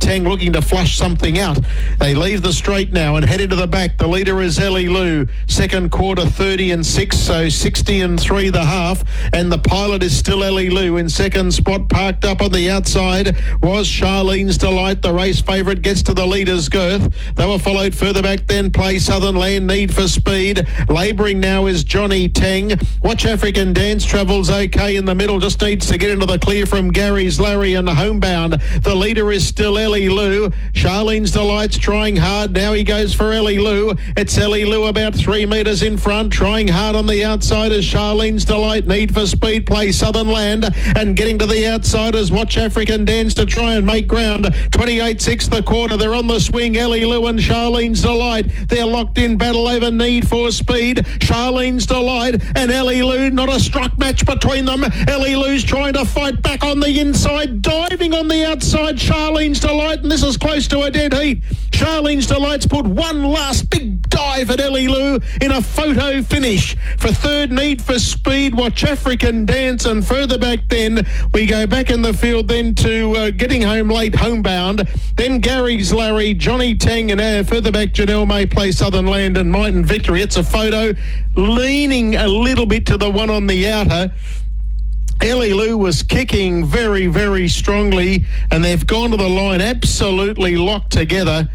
Tang looking to flush something out. They leave the straight now and head into the back. The leader is Ellie Lou. Second quarter 30 and 6, so 60 and 3 the half. And the pilot is still Ellie Lou in second spot. Parked up on the outside was Charlene's Delight. The race favourite gets to the leader's girth. They were followed further back then Play Southern Land, Need for Speed. Labouring now is Johnny Tang. Watch African Dance travels okay in the middle. Just needs to get into the clear from Gary's Larry and Homebound. The leader is still Ellie Lou. Charlene's Delight's trying hard. Now he goes for Ellie Lou. It's Ellie Lou about 3 metres in front. Trying hard on the outside is Charlene's Delight. Need for Speed, Play Southern Land. And getting to the outsiders, Watch African Dance to try and make ground. 28-6 the quarter. They're on the swing. Ellie Lou and Charlene's Delight. They're locked in battle over Need for Speed. Charlene's Delight and Ellie Lou. Not a struck match between them. Ellie Lou's trying to fight back on the inside. Diving on the outside, Charlene's Delight. And this is close to a dead heat. Charlene's Delight's put one last big dive at Ellie Lou in a photo finish. For third, Need for Speed, Watch African Dance, and further back then, we go back in the field then to Getting Home Late, Homebound. Then Gary's Larry, Johnny Tang, and further back, Janelle May, Play Southern Land, and Might and Victory. It's a photo leaning a little bit to the one on the outer. Ellie Lou was kicking very, very strongly, and they've gone to the line absolutely locked together.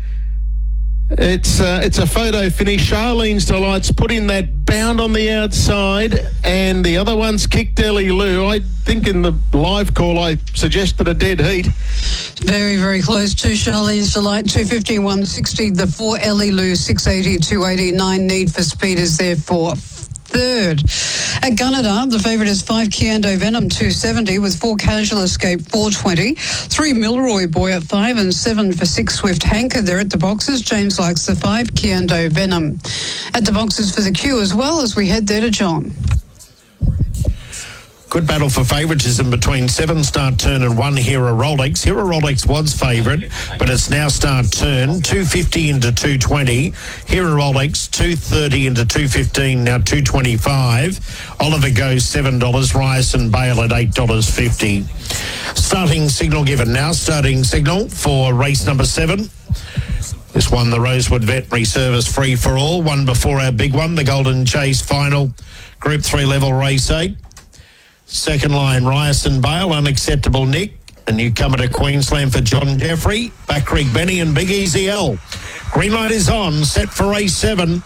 It's a photo finish. Charlene's Delight's put in that bound on the outside, and the other one's kicked Ellie Lou. I think in the live call I suggested a dead heat. Very, very close to Charlene's Delight, 250, 160. The 4 Ellie Lou, 680, 289. Need for Speed is there for third. At Gunnedah, the favourite is 5 Kiando Venom, 270, with 4 Casual Escape, 420. 3 Milroy Boy at 5 and 7 for 6 Swift Hanker. They're at the boxes. James likes the 5 Kiando Venom. At the boxes for the queue as well as we head there to John. Good battle for favouritism between 7 Start Turn and 1 Hero Rolex. Hero Rolex was favourite, but it's now Start Turn, 250 into 220. Hero Rolex, 230 into 215, now 225. Oliver goes $7. Ryerson Bale at $8.50. Starting signal given now. Starting signal for race number 7. This one, the Rosewood Veterinary Service Free for All. One before our big one, the Golden Chase Final, Group 3 level race 8. Second line, Ryerson Bale, Unacceptable Nick. A newcomer to Queensland for John Jeffrey. Back Creek Benny and Big Easy L. Green light is on, set for race 7.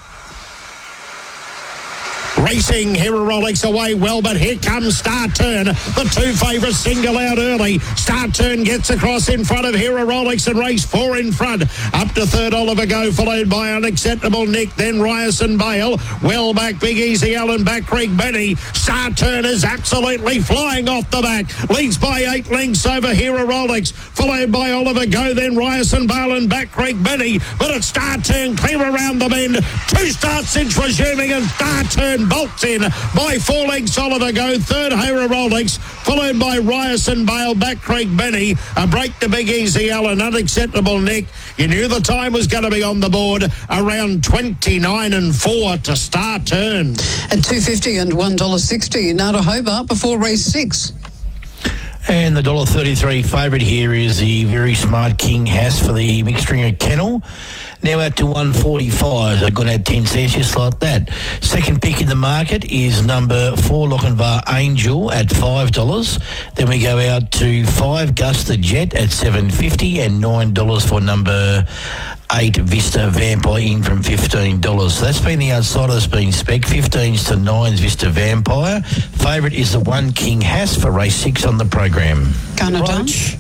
Racing, Hero Rolex away well, but here comes Start Turn. The 2 favourites single out early. Start Turn gets across in front of Hero Rolex and race 4 in front. Up to third, Oliver Go, followed by Unacceptable Nick, then Ryerson Bale. Well back, Big Easy Allen, Back Creek Benny. Start Turn is absolutely flying off the back. Leads by 8 lengths over Hero Rolex, followed by Oliver Go, then Ryerson Bale and Back Creek Benny. But it's Start Turn clear around the bend. 2 starts since resuming, and Start Turn bolts in by 4 lengths. Oliver Go, third Hero Rolex, followed by Ryerson Bale, Back Creek Benny. A break to Big Easy Allen, Unacceptable Nick. You knew the time was going to be on the board, around 29 and 4 to Start Turn. At $2.50 and $1.60 now to Hobart before race 6. And the $1.33 favourite here is the very smart King Haas for the mixed ringer kennel. Now out to 145. They're going to add 10 cents just like that. Second pick in the market is number 4 Lochinvar Angel at $5. Then we go out to 5 Gus the Jet at $7.50 and $9 for number 8 Vista Vampire in from $15. So that's been the outsider that's been spec. 15s to 9s Vista Vampire. Favourite is the 1 King Haas for race 6 on the program. Gunnedah.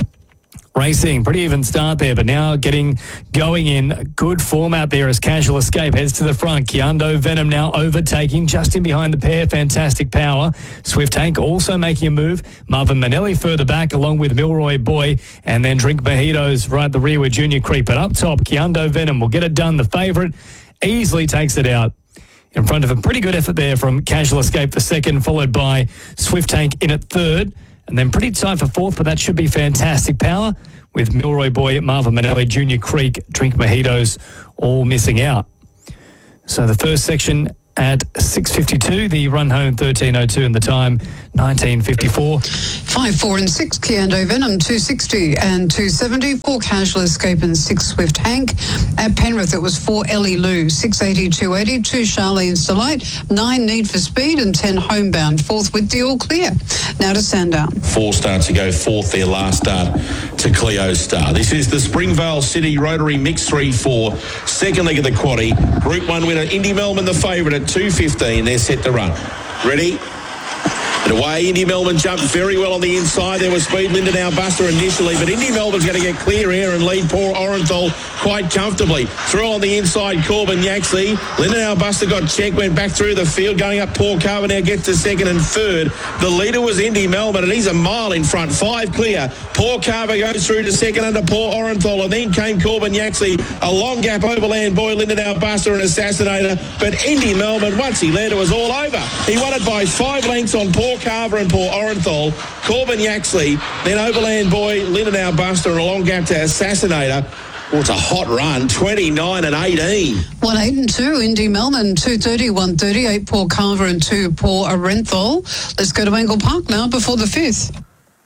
Racing, pretty even start there, but now going in good form out there as Casual Escape heads to the front. Kiando Venom now overtaking just in behind the pair. Fantastic Power. Swift Hank also making a move. Marvin Manelli further back along with Milroy Boy, and then Drink Mojitos right at the rear with Junior Creek. But up top, Kiando Venom will get it done. The favourite easily takes it out in front of a pretty good effort there from Casual Escape for second, followed by Swift Hank in at third. And then pretty tight for fourth, but that should be Fantastic Power with Milroy Boy, Marvin Manelli, Junior Creek, Drink Mojitos all missing out. So the first section at 6.52. The run home 13.02 and the time 19.54. 5, 4 and 6, Kiando Venom 260 and 270. 4 Casual Escape and 6 Swift Hank. At Penrith it was 4 Ellie Lou 680, 280. 2 Charlene's Delight. 9 Need for Speed and 10 Homebound. 4th with the All Clear. Now to Sandown. 4 starts ago, 4th their last start to Cleo Star. This is the Springvale City Rotary Mix 3-4. Second leg of the quaddie. Group 1 winner Indy Melbourne the favourite at 2.15. They're set to run. Ready? And away, Indy Melbourne jumped very well on the inside. There was speed, Linda now Buster initially, but Indy Melbourne's going to get clear air and lead poor Orenthal quite comfortably. Through on the inside, Corbin Yaxley. Linda now Buster got checked, went back through the field, going up. Paul Carver now gets to second and third. The leader was Indy Melbourne, and he's a mile in front. 5 clear. Paul Carver goes through to second under Paul Orenthal, and then came Corbin Yaxley. A long gap, Overland Boy, Linda now Buster and Assassinator. But Indy Melbourne, once he led, it was all over. He won it by 5 lengths on Paul Carver and Paul Orenthal, Corbin Yaxley, then Overland Boy, Linda now Buster, and a long gap to Assassinator. Oh, it's a hot run, 29 and 18. 1, 8 and 2, Indy Melbourne, 230, 130, 8 Paul Carver and 2 Paul Orenthal. Let's go to Angle Park now before the 5th.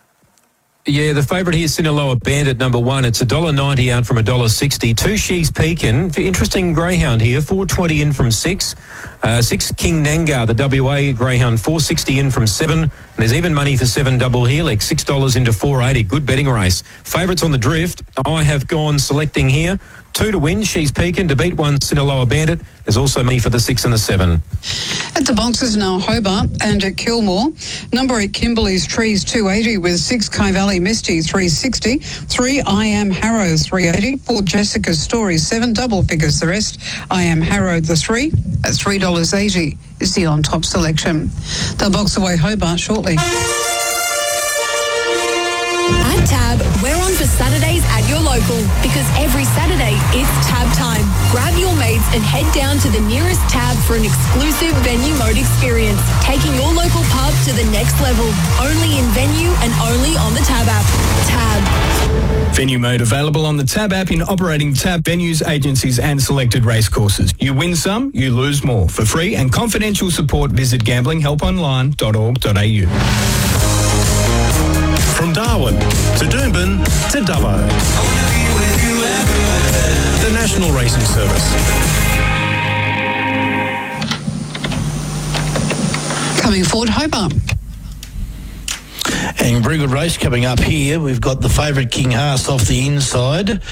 Yeah, the favourite here, Sinaloa Bandit, number 1. It's $1.90 out from $1.60. 2 She's Pekin. Interesting greyhound here, $4.20 in from 6. 6 King Nangar, the WA greyhound, $4.60 in from 7. And there's even money for 7 Double Helix, $6 into $4.80. Good betting race. Favourites on the drift. I have gone selecting here. 2 to win, She's Pekin. To beat 1, Sinaloa Bandit. There's also money for the 6 and the 7. At the boxes now, Hobart and at Kilmore. Number 8, Kimberley's Trees, 280 with 6 Kai Valley Misty, 360. 3 I Am Harrow, 380. 4 Jessica's Story, 7 double figures. The rest, I Am Harrow, the 3 at $3.80 is the on top selection. They'll box away Hobart shortly. At Tab, we're on for Saturdays at your local because every Saturday it's Tab time. Grab your mates and head down to the nearest Tab for an exclusive venue mode experience, taking your local pub to the next level. Only in venue and only on the Tab app. Tab. Venue mode available on the Tab app in operating Tab venues, agencies and selected racecourses. You win some, you lose more. For free and confidential support, visit gamblinghelponline.org.au. From Darwin to Doomben to Dubbo. The National Racing Service. Coming forward, Hobart. And very good race coming up here. We've got the favourite King Haas off the inside at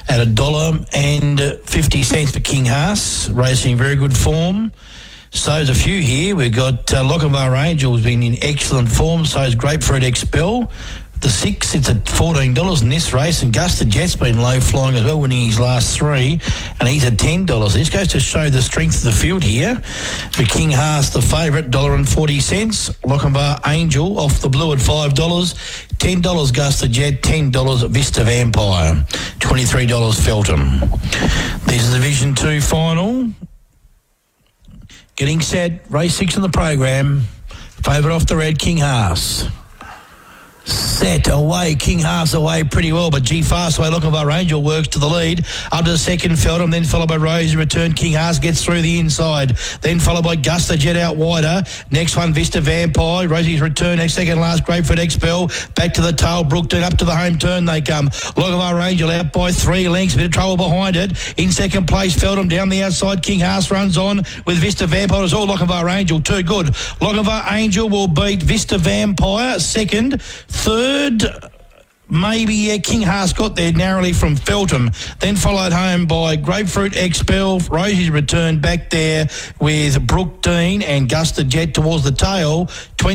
$1.50 for King Haas, racing very good form. So there's a few here. We've got Lochinvar Angel has been in excellent form. So is Grapefruit Expel. The 6, it's at $14 in this race, and Gusta Jet's been low flying as well, winning his last 3, and he's at $10. This goes to show the strength of the field here. For King Haas, the favourite, $1.40. Lochinvar Angel off the blue at $5. $10 Gusta Jet, $10 Vista Vampire, $23 Felton. This is the Division 2 final. Getting set, race 6 on the program. Favourite off the red, King Haas. Set away, King Haas away pretty well, but G Fastway, Lochinvar Angel works to the lead. Up to the second, Feltham, then followed by Rose Return. King Haas gets through the inside, then followed by Gusta Jet out wider. Next one, Vista Vampire, Rosie's Return, next second last, Grapefruit Expel. Back to the tail, Brookton, up to the home turn they come. Lochinvar Angel out by 3 lengths, a bit of trouble behind it. In second place, Feltham down the outside. King Haas runs on with Vista Vampire. It's all Lochinvar Angel, too good. Lochinvar Angel will beat Vista Vampire, second. Third, maybe King Haas got there narrowly from Feltham, then followed home by Grapefruit Expel. Rosie's Return back there with Brookdean and Gusta Jet towards the tail,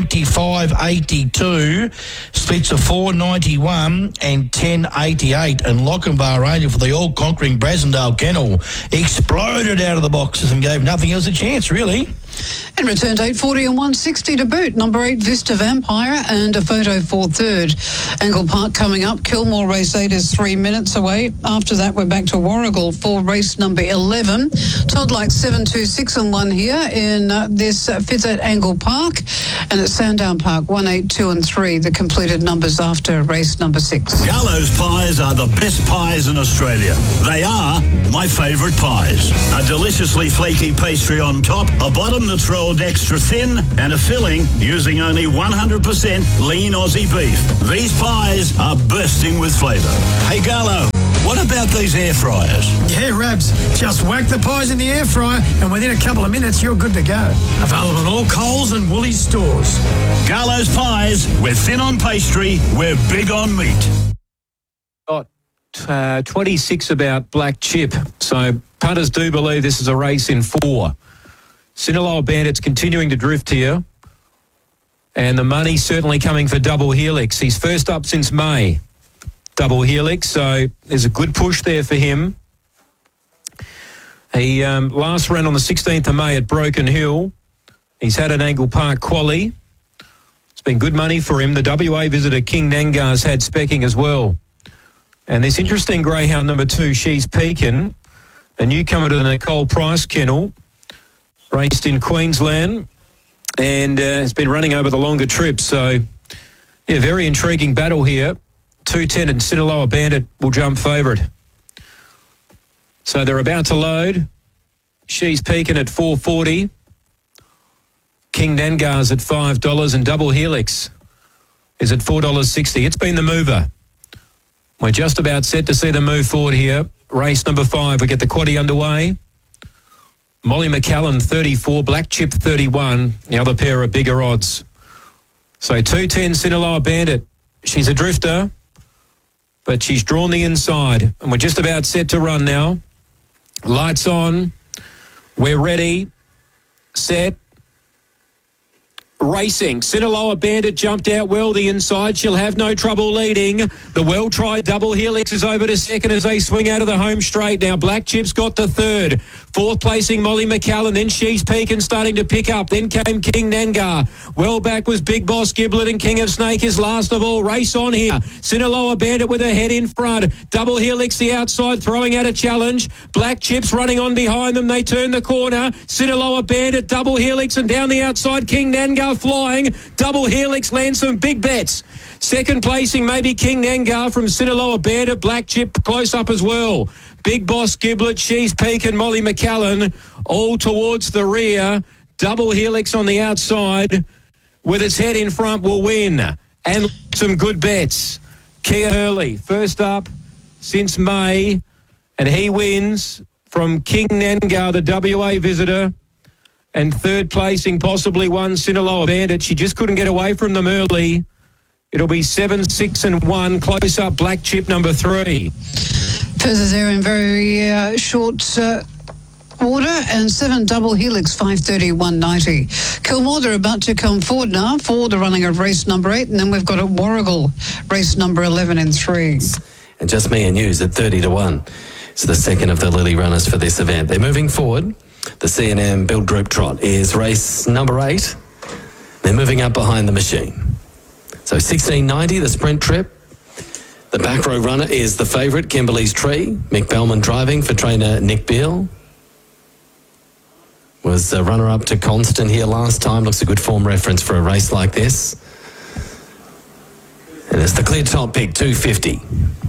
25.82, splits of 4.91 and 10.88, and Lochinvar Angel for the all-conquering Brasendale Kennel exploded out of the boxes and gave nothing else a chance, really. And returned 840 and 160 to boot. Number 8, Vista Vampire, and a photo for third. Angle Park coming up. Kilmore race 8 is 3 minutes away. After that, we're back to Warragul for race number 11. Todd like 7, 2, 6 and 1 here in this fifth at Angle Park. And at Sandown Park, 1, 8, 2 and 3, the completed numbers after race number 6. Gallows pies are the best pies in Australia. They are my favourite pies. A deliciously flaky pastry on top, a bottom that's rolled extra thin, and a filling using only 100% lean Aussie beef. These pies are bursting with flavour. Hey Gallo, what about these air fryers? Yeah, Rabs. Just whack the pies in the air fryer and within a couple of minutes you're good to go. Available in all Coles and Woolies stores. Gallo's pies, we're thin on pastry, we're big on meat. Got 26 about Black Chip. So punters do believe this is a race in 4. Sinaloa Bandit's continuing to drift here. And the money's certainly coming for Double Helix. He's first up since May, Double Helix. So there's a good push there for him. He last ran on the 16th of May at Broken Hill. He's had an Angle Park quali. It's been good money for him. The WA visitor King Nangar's had specking as well. And this interesting greyhound number 2, She's Pekin, a newcomer to the Nicole Price kennel, raced in Queensland and has been running over the longer trips. So, yeah, very intriguing battle here. 210 and Sinaloa Bandit will jump favourite. So they're about to load. She's Pekin at $4.40. King Nangar's at $5 and Double Helix is at $4.60. It's been the mover. We're just about set to see them move forward here. Race number 5, we get the quaddie underway. Molly McCallum, 34, Black Chip, 31. The other pair are bigger odds. So 210 Sinaloa Bandit. She's a drifter, but she's drawn the inside. And we're just about set to run now. Lights on. We're ready. Set. Racing. Sinaloa Bandit jumped out well the inside. She'll have no trouble leading. The well-tried Double Helix is over to second as they swing out of the home straight. Now Black Chip's got to third. Fourth placing Molly McCallum. Then She's Pekin starting to pick up. Then came King Nangar. Well back was Big Boss Giblet and King of Snake is last of all. Race on here. Sinaloa Bandit with her head in front. Double Helix the outside throwing out a challenge. Black Chip's running on behind them. They turn the corner. Sinaloa Bandit, Double Helix and down the outside King Nangar flying. Double Helix lands some big bets. Second placing maybe King Nangar from Sinaloa Bandit. Black Chip close up as well. Big Boss Giblet, She's Pekin, Molly McCallum all towards the rear. Double Helix on the outside with its head in front will win. And some good bets. Kia Hurley, first up since May, and he wins from King Nangar, the WA visitor. And third placing, possibly one, Sinaloa Bandit. She just couldn't get away from them early. It'll be 7, 6 and 1. Close up, Black Chip number 3. Further there in very short order, and 7 Double Helix, 5:30, 190. Kilmore, they're about to come forward now for the running of race number 8, and then we've got at Warragul, race number 11 and 3. And Just Me and News at 30 to 1. It's the second of the Lily runners for this event. They're moving forward. The C&M Build Group Trot is race number 8. They're moving up behind the machine. So 1690, the sprint trip. The back row runner is the favourite, Kimberley's Tree. Mick Bellman driving for trainer Nick Beale. Was a runner-up to Constant here last time. Looks a good form reference for a race like this. And it's the clear top pick, 250.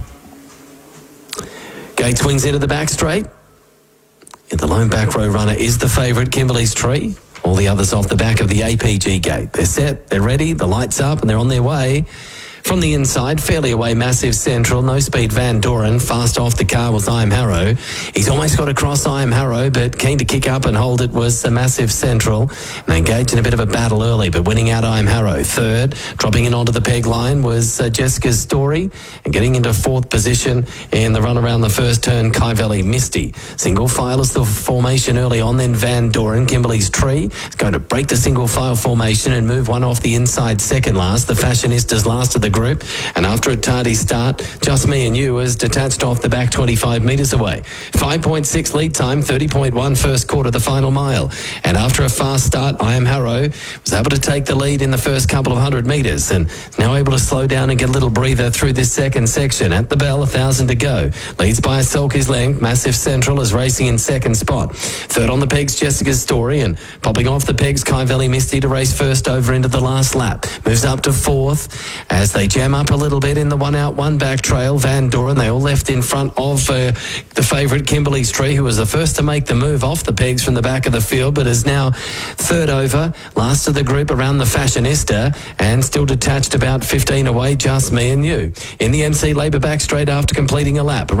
Gate swings into the back straight. And the lone back row runner is the favourite, Kimberley's Tree. All the others off the back of the APG gate. They're set, they're ready, the light's up, and they're on their way. From the inside, fairly away, Massive Central. No speed, Van Doren. Fast off the car was I Am Harrow. He's almost got across I Am Harrow, but keen to kick up and hold it was Massive Central. And they engaged in a bit of a battle early, but winning out I Am Harrow. Third, dropping in onto the peg line was Jessica's Story. And getting into fourth position in the run around the first turn, Kai Valley Misty. Single file is the formation early on, then Van Doren. Kimberley's Tree is going to break the single file formation and move one off the inside second last. The Fashionistas last of the group. group. And after a tardy start, Just Me and You was detached off the back 25 metres away. 5.6 lead time, 30.1 first quarter, the final mile. And after a fast start, I Am Harrow was able to take the lead in the first couple of 100 metres and now able to slow down and get a little breather through this second section. At the bell, 1,000 to go. Leads by a Selkirk's length. Massive Central is racing in second spot. Third on the pegs, Jessica's Story, and popping off the pegs, Kai Valley Misty to race first over into the last lap. Moves up to fourth as they jam up a little bit in the one out, one back trail. Van Doren, they all left in front of the favourite Kimberley's Tree, who was the first to make the move off the pegs from the back of the field, but is now third over. Last of the group around the Fashionista, and still detached about 15 away, Just Me and You. In the MC Labour back straight after completing a lap.